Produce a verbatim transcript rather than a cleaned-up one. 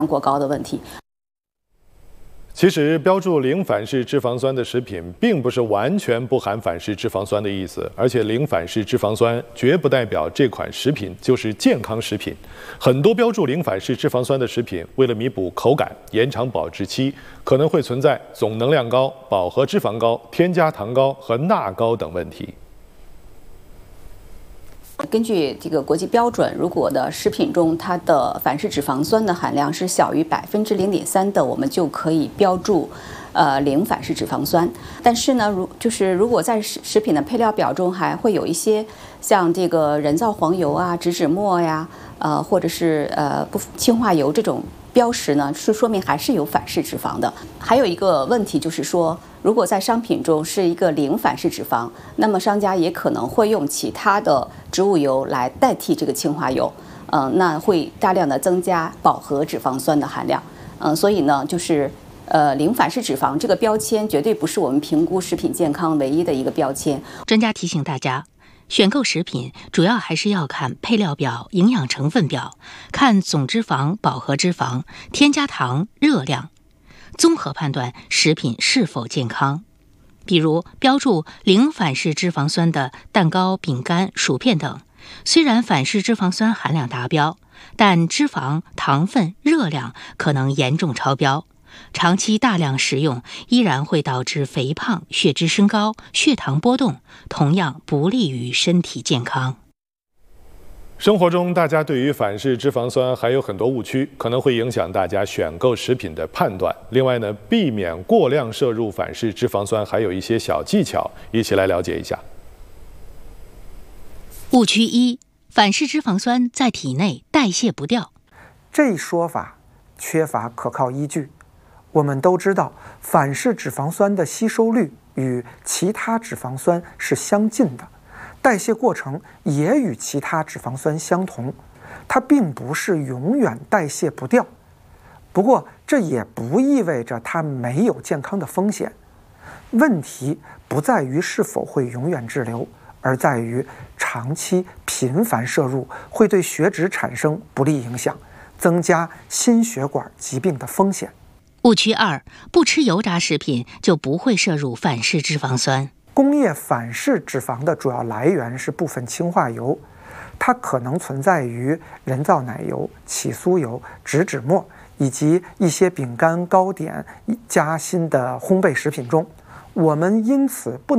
过高的问题。 其实，标注零反式脂肪酸的食品，并不是完全不含反式脂肪酸的意思，而且零反式脂肪酸绝不代表这款食品就是健康食品。很多标注零反式脂肪酸的食品，为了弥补口感、延长保质期，可能会存在总能量高、饱和脂肪高、添加糖高和钠高等问题。 根据这个国际标准，如果的食品中它的反式脂肪酸的含量是小于百分之零点三的，我们就可以标注，呃零反式脂肪酸。但是呢，如就是如果在食食品的配料表中还会有一些像这个人造黄油啊、植脂末呀，呃或者是呃不氢化油这种标识呢，是说明还是有反式脂肪的。还有一个问题就是说，如果在商品中是一个零反式脂肪，那么商家也可能会用其他的植物油来代替这个氢化油，嗯、呃，那会大量的增加饱和脂肪酸的含量，嗯、呃，所以呢，就是呃零反式脂肪这个标签绝对不是我们评估食品健康唯一的一个标签。 专家提醒大家，选购食品主要还是要看配料表、营养成分表，看总脂肪、饱和脂肪、添加糖、热量，综合判断食品是否健康。比如标注零反式脂肪酸的蛋糕、饼干、薯片等，虽然反式脂肪酸含量达标，但脂肪、糖分、热量可能严重超标。长期大量食用依然会导致肥胖、血脂升高、血糖波动，同样不利于身体健康。 生活中，大家对于反式脂肪酸还有很多误区，可能会影响大家选购食品的判断。另外呢，避免过量摄入反式脂肪酸还有一些小技巧，一起来了解一下。 误区一：反式脂肪酸在体内代谢不掉。 这一说法缺乏可靠依据。我们都知道，反式脂肪酸的吸收率与其他脂肪酸是相近的，代谢过程也与其他脂肪酸相同，它并不是永远代谢不掉。不过，这也不意味着它没有健康的风险。问题不在于是否会永远滞留，而在于长期频繁摄入会对血脂产生不利影响，增加心血管疾病的风险。 误区二：不吃油炸食品就不会摄入反式脂肪酸。 工业反式脂肪的主要来源是部分氢化油，它可能存在于人造奶油、起酥油、植脂末以及一些饼干、糕点、夹心的烘焙食品中。我们因此不